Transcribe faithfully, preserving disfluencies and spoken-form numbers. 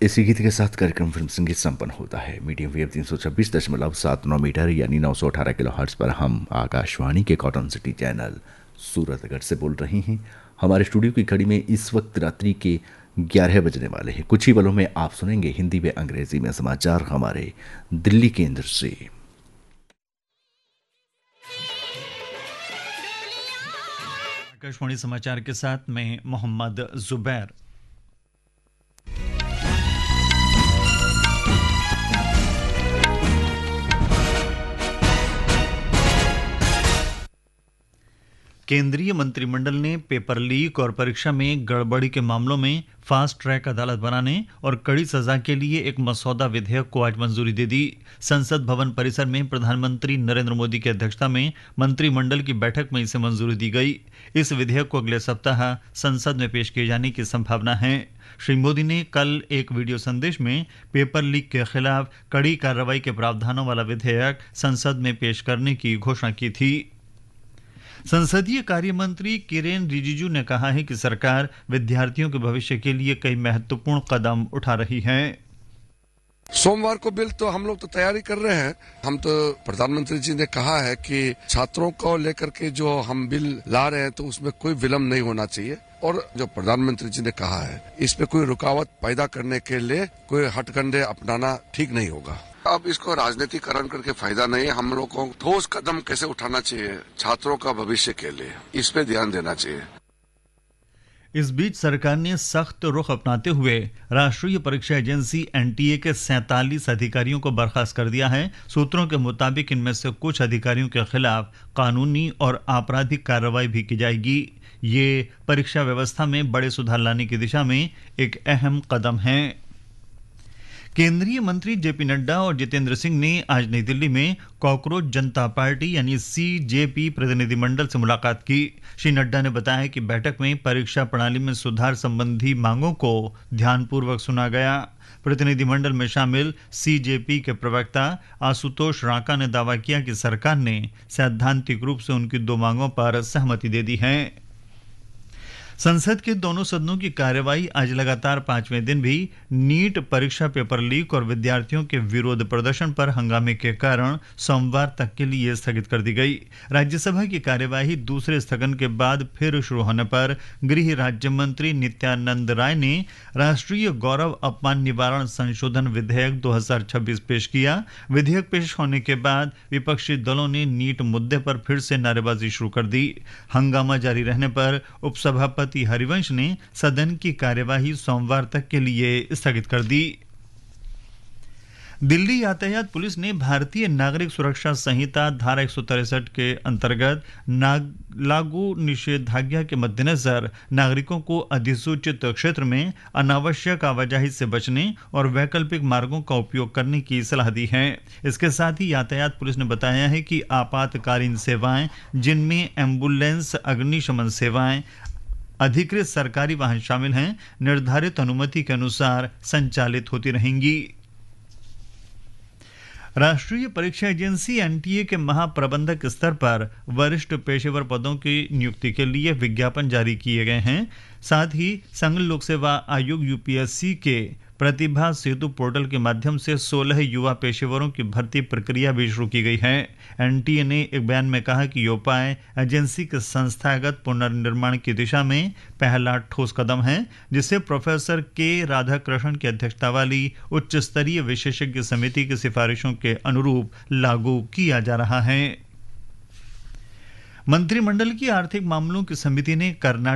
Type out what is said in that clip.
इसी गीत के साथ कार्यक्रम फिल्म संगीत संपन्न होता है। मीडियम वेव तीन सौ छब्बीस दशमलव सात नौ मीटर यानी नौ सौ अठारह किलो हर्ट्ज पर हम आकाशवाणी के कॉटन सिटी चैनल सूरतगढ़ से बोल रहे हैं। हमारे स्टूडियो की घड़ी में इस वक्त रात्रि के ग्यारह बजने वाले हैं। कुछ ही पलों में आप सुनेंगे हिंदी व अंग्रेजी में समाचार हमारे दिल्ली केंद्र से। आकाशवाणी समाचार के साथ मैं मोहम्मद जुबैर। केंद्रीय मंत्रिमंडल ने पेपर लीक और परीक्षा में गड़बड़ी के मामलों में फास्ट ट्रैक अदालत बनाने और कड़ी सजा के लिए एक मसौदा विधेयक को आज मंजूरी दे दी। संसद भवन परिसर में प्रधानमंत्री नरेंद्र मोदी की अध्यक्षता में मंत्रिमंडल की बैठक में इसे मंजूरी दी गई। इस विधेयक को अगले सप्ताह संसद में पेश किए जाने की संभावना है। श्री मोदी ने कल एक वीडियो संदेश में पेपर लीक के खिलाफ कड़ी कार्रवाई के प्रावधानों वाला विधेयक संसद में पेश करने की घोषणा की थी। संसदीय कार्य मंत्री किरेन रिजिजू ने कहा है कि सरकार विद्यार्थियों के भविष्य के लिए कई महत्वपूर्ण कदम उठा रही है। सोमवार को बिल तो हम लोग तो तैयारी कर रहे हैं। हम तो प्रधानमंत्री जी ने कहा है कि छात्रों को लेकर के जो हम बिल ला रहे हैं तो उसमें कोई विलम्ब नहीं होना चाहिए और जो प्रधानमंत्री जी ने कहा है इस पे कोई रुकावट पैदा करने के लिए कोई हथकंडे अपनाना ठीक नहीं होगा। अब इसको राजनीतिकरण करके फायदा नहीं है। हम लोग को ठोस कदम कैसे उठाना चाहिए छात्रों का भविष्य के लिए, इस पे ध्यान देना चाहिए। इस बीच सरकार ने सख्त रुख अपनाते हुए राष्ट्रीय परीक्षा एजेंसी एनटीए के सैंतालीस अधिकारियों को बर्खास्त कर दिया है। सूत्रों के मुताबिक इनमें से कुछ अधिकारियों के खिलाफ कानूनी और आपराधिक कार्रवाई भी की जाएगी। ये परीक्षा व्यवस्था में बड़े सुधार लाने की दिशा में एक अहम कदम है। केंद्रीय मंत्री जेपी नड्डा और जितेंद्र सिंह ने आज नई दिल्ली में कॉकरोच जनता पार्टी यानी सीजेपी प्रतिनिधिमंडल से मुलाकात की। श्री नड्डा ने बताया कि बैठक में परीक्षा प्रणाली में सुधार संबंधी मांगों को ध्यानपूर्वक सुना गया। प्रतिनिधिमंडल में शामिल सीजेपी के प्रवक्ता आशुतोष रांका ने दावा किया कि सरकार ने सैद्धांतिक रूप से उनकी दो मांगों पर सहमति दे दी है। संसद के दोनों सदनों की कार्यवाही आज लगातार पांचवें दिन भी नीट परीक्षा पेपर लीक और विद्यार्थियों के विरोध प्रदर्शन पर हंगामे के कारण सोमवार तक के लिए स्थगित कर दी गई। राज्यसभा की कार्यवाही दूसरे स्थगन के बाद फिर शुरू होने पर गृह राज्य मंत्री नित्यानंद राय ने राष्ट्रीय गौरव अपमान निवारण संशोधन विधेयक दो हज़ार छब्बीस पेश किया। विधेयक पेश होने के बाद विपक्षी दलों ने नीट मुद्दे पर फिर से नारेबाजी शुरू कर दी। हंगामा जारी रहने पर उपसभापति हरिवंश ने सदन की कार्यवाही सोमवार तक के लिए स्थगित कर दी। दिल्ली यातायात पुलिस ने भारतीय नागरिक सुरक्षा संहिता धारा एक सौ तिरसठ के अंतर्गत लागू निषेधाज्ञा के मद्देनजर नागरिकों को अधिसूचित क्षेत्र में अनावश्यक आवाजाही से बचने और वैकल्पिक मार्गों का उपयोग करने की सलाह दी है। इसके साथ ही यातायात पुलिस ने बताया है कि आपातकालीन सेवाएं जिनमें एम्बुलेंस, अग्निशमन सेवाएं, अधिकृत सरकारी वाहन शामिल हैं, निर्धारित अनुमति के अनुसार संचालित होती रहेंगी। राष्ट्रीय परीक्षा एजेंसी एनटीए के महाप्रबंधक स्तर पर वरिष्ठ पेशेवर पदों की नियुक्ति के लिए विज्ञापन जारी किए गए हैं। साथ ही संघ लोक सेवा आयोग यूपीएससी के प्रतिभा सेतु पोर्टल के माध्यम से सोलह युवा पेशेवरों की भर्ती प्रक्रिया भी शुरू की गई है। एनटीए ने एक बयान में कहा कि ये उपाय एजेंसी के संस्थागत पुनर्निर्माण की दिशा में पहला ठोस कदम है, जिसे प्रोफेसर के राधाकृष्णन की अध्यक्षता वाली उच्च स्तरीय विशेषज्ञ समिति की सिफारिशों के अनुरूप लागू किया जा रहा है। मंत्रिमंडल की आर्थिक मामलों की समिति ने कर्नाटक